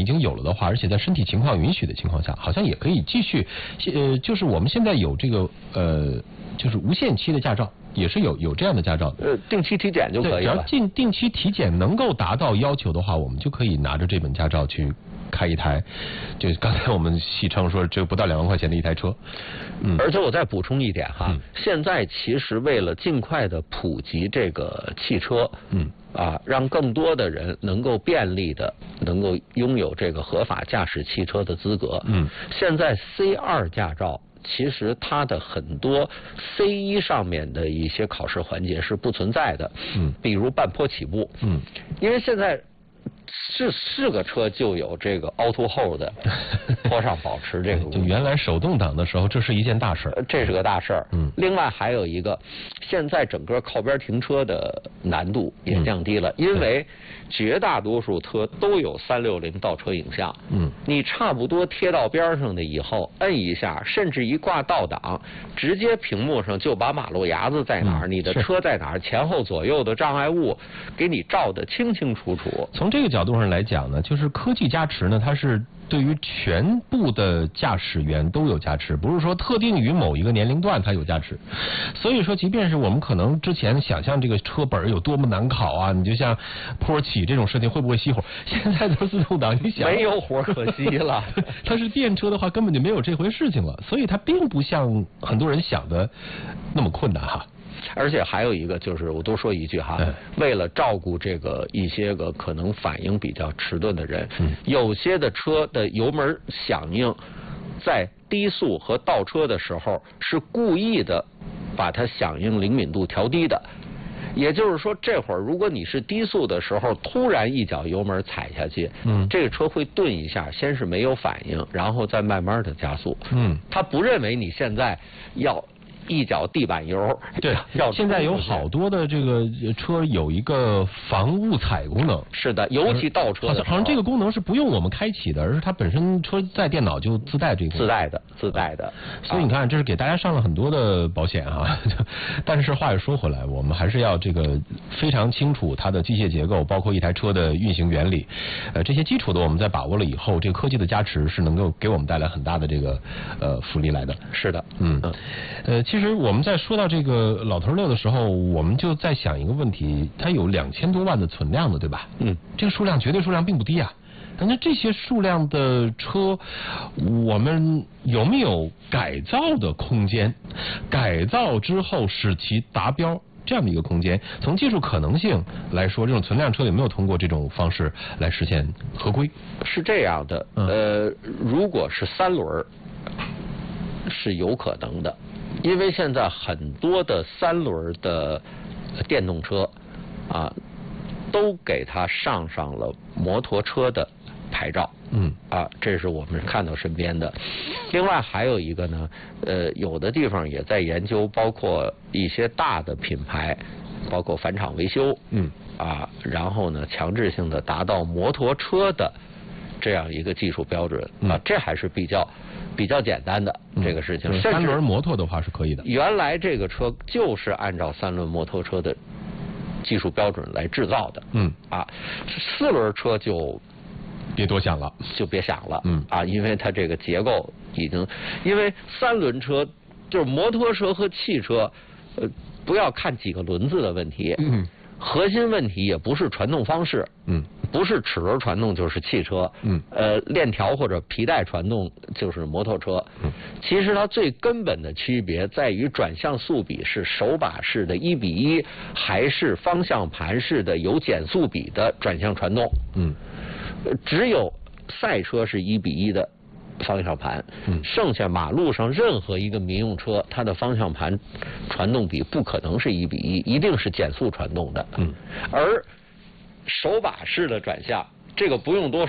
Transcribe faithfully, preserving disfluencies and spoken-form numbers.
已经有了的话，而且在身体情况允许的情况下，好像也可以继续。呃，就是我们现在有这个呃，就是无限期的驾照，也是有有这样的驾照。 呃，定期体检就可以了。 只要定定期体检能够达到要求的话，我们就可以拿着这本驾照去开一台，就刚才我们戏称说这不到两万块钱的一台车。嗯， 而且我再补充一点哈， 嗯、 现在其实为了尽快的普及这个汽车， 嗯啊，让更多的人能够便利的能够拥有这个合法驾驶汽车的资格， 嗯， 现在 C 二 驾照其实它的很多 C 一 上面的一些考试环节是不存在的， 嗯， 比如半坡起步， 嗯， 因为现在是是个车就有这个 auto hold 的坡上保持这个就原来手动挡的时候，这是一件大事儿， 这是个大事儿。 嗯， 另外还有一个，现在整个靠边停车的难度也降低了，嗯、因为绝大多数车都有三六零倒车影像。 嗯， 你差不多贴到边上的以后，摁一下，甚至一挂倒档，直接屏幕上就把马路牙子在哪儿、嗯、你的车在哪儿，前后左右的障碍物给你照得清清楚楚。 从这个角度上来讲呢，就是科技加持呢，它是对于全部的驾驶员都有加持，不是说特定于某一个年龄段它有加持。所以说，即便是我们可能之前想象这个车本有多么难考啊，你就像坡起这种事情会不会熄火，现在都自动挡，你想没有火可惜了。 它是电车的话，根本就没有这回事情了，所以它并不像很多人想的那么困难哈。 而且还有一个就是，我多说一句哈，为了照顾这个一些个可能反应比较迟钝的人，嗯、有些的车的油门响应在低速和倒车的时候是故意的把它响应灵敏度调低的。也就是说，这会儿如果你是低速的时候突然一脚油门踩下去，嗯，这个车会顿一下，先是没有反应，然后再慢慢的加速。嗯，他不认为你现在要一脚地板油。 对，现在有好多的这个车有一个防误踩功能。 是的，尤其倒车的时候， 好像这个功能是不用我们开启的，而是它本身车载电脑就自带这个。 自带的，自带的。 所以你看，这是给大家上了很多的保险啊。但是话又说回来，我们还是要这个非常清楚它的机械结构，包括一台车的运行原理。呃，这些基础的我们在把握了以后，这个科技的加持是能够给我们带来很大的这个呃福利来的。 是的， 嗯，呃，其实我们在说到这个老头乐的时候，我们就在想一个问题，它有两千多万的存量的，对吧？ 嗯， 这个数量绝对数量并不低啊。那这些数量的车，我们有没有改造的空间？改造之后使其达标这样的一个空间？从技术可能性来说，这种存量车有没有通过这种方式来实现合规？ 是这样的，嗯、呃，如果是三轮是有可能的。因为现在很多的三轮的电动车啊，都给它上上了摩托车的牌照。嗯，啊，这是我们看到身边的。另外还有一个呢，呃，有的地方也在研究，包括一些大的品牌，包括返厂维修。嗯，啊，然后呢，强制性的达到摩托车的这样一个技术标准。啊，这还是比较。比较简单的这个事情， 嗯、三轮摩托的话是可以的。 原来这个车就是按照三轮摩托车的技术标准来制造的。嗯，啊，四轮车就别多想了， 就别想了。 嗯， 啊，因为它这个结构已经，因为三轮车就是摩托车和汽车，呃，不要看几个轮子的问题。嗯。核心问题也不是传动方式，嗯，不是齿轮传动就是汽车，嗯，呃，链条或者皮带传动就是摩托车，嗯，其实它最根本的区别在于转向速比是手把式的一比一，还是方向盘式的有减速比的转向传动，嗯，只有赛车是一比一的方向盘，嗯，剩下马路上任何一个民用车，它的方向盘传动比不可能是一比一，一定是减速传动的，嗯，而手把式的转向，这个不用多说。